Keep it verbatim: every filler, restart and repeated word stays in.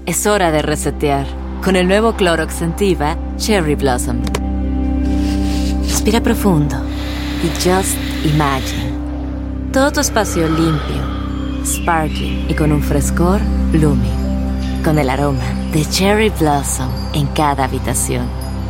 Es hora de resetear con el nuevo Clorox Scentiva Cherry Blossom. Respira profundo y just imagine. Todo tu espacio limpio, sparkling y con un frescor blooming. Con el aroma de Cherry Blossom en cada habitación.